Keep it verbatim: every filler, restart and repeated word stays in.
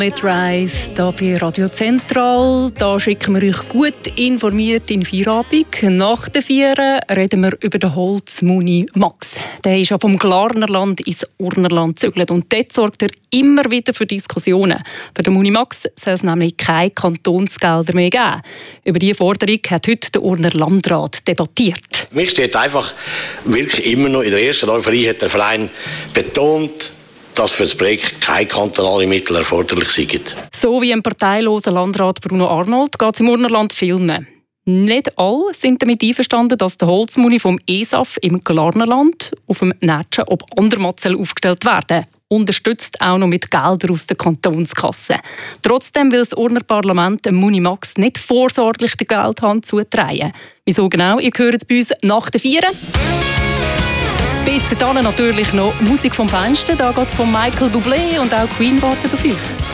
Mit Rise hier bei Radio Zentral. Da schicken wir euch gut informiert in Feierabend. Nach der Vieren reden wir über den Holzmuni Max. Der ist ja vom Glarnerland ins Urnerland gezügelt und dort sorgt er immer wieder für Diskussionen. Für den Muni Max soll es nämlich keine Kantonsgelder mehr geben. Über diese Forderung hat heute der Urner Landrat debattiert. Mich steht einfach wirklich immer noch in der ersten Euphorie hat der Verein betont, dass für das Projekt keine kantonalen Mittel erforderlich sind. So wie ein parteiloser Landrat Bruno Arnold geht es im Urnerland vielen. Nicht alle sind damit einverstanden, dass der Holzmuni vom E S A F im Glarnerland auf dem Nätschen ob Andermatt aufgestellt werden. Unterstützt auch noch mit Geldern aus der Kantonskasse. Trotzdem will das Urner Parlament dem Muni Max nicht vorsorglich die Geldhand zutragen. Wieso genau? Ihr hört es bei uns nach den Vieren. Bis dahin natürlich noch Musik vom Feinsten. Da geht von Michael Bublé und auch Queen wartet auf euch.